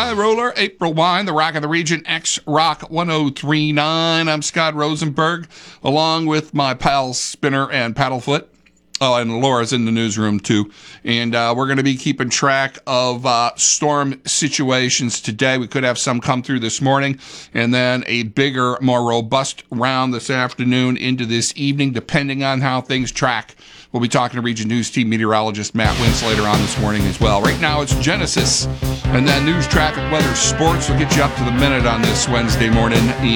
High Roller, April Wine, the Rock of the Region, X-Rock 1039. I'm Scott Rosenberg, along with my pals Spinner and Paddlefoot. Oh, and Laura's in the newsroom, too. And we're going to be keeping track of storm situations today. We could have some come through this morning, and then a bigger, more robust round this afternoon into this evening, depending on how things track. We'll be talking to Region News Team meteorologist Matt Wintz later on this morning as well. Right now, it's Genesis, and then news, traffic, weather, sports. We'll get you up to the minute on this Wednesday morning